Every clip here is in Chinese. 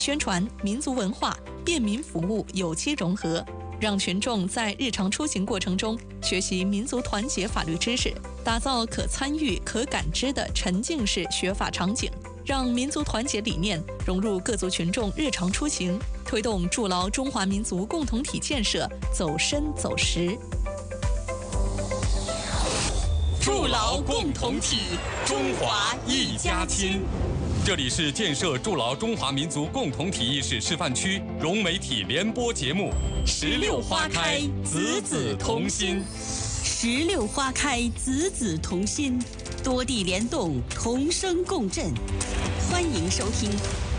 宣传民族文化，便民服务有机融合，让群众在日常出行过程中学习民族团结法律知识，打造可参与、可感知的沉浸式学法场景，让民族团结理念融入各族群众日常出行，推动筑牢中华民族共同体建设走深走实。 筑牢共同体，中华一家亲。这里是建设筑牢中华民族共同体意识示范区融媒体联播节目《16花开，子子同心》。 16花开，子子同心，多地联动，同声共振。欢迎收听。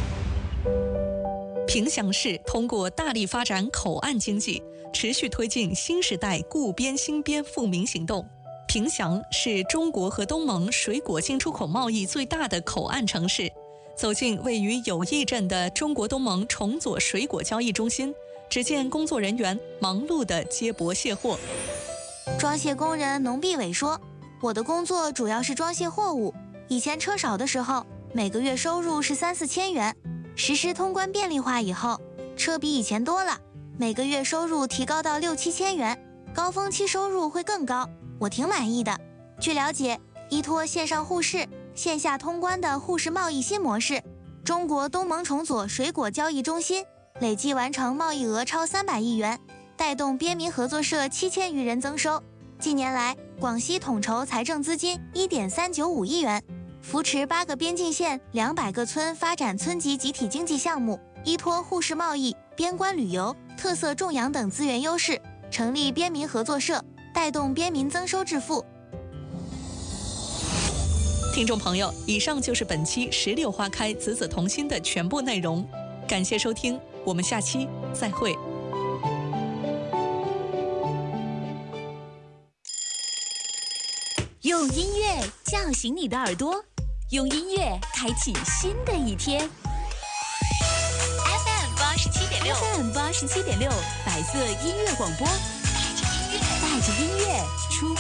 凭祥市通过大力发展口岸经济，持续推进新时代固边新边富民行动。凭祥是中国和东盟水果进出口贸易最大的口岸城市。走进位于友谊镇的中国东盟崇左水果交易中心，只见工作人员忙碌地接驳卸货。 装卸工人农必伟说：“我的工作主要是装卸货物。以前车少的时候，每个月收入是3、4千元。实施通关便利化以后，车比以前多了，每个月收入提高到6、7千元，高峰期收入会更高。我挺满意的。”据了解，依托线上互市、线下通关的互市贸易新模式，中国东盟崇左水果交易中心累计完成贸易额超300亿元，带动边民合作社7000余人增收。近年来，广西统筹财政资金1.395亿元，扶持8个边境县200个村发展村级集体经济项目，依托互市贸易、边关旅游、特色种养等资源优势，成立边民合作社，带动边民增收致富。 听众朋友，以上就是本期16花开，子子同心的全部内容。感谢收听，我们下期再会。 用音乐叫醒你的耳朵，用音乐开启新的一天。FM 87.6，白色音乐广播，带着音乐出发。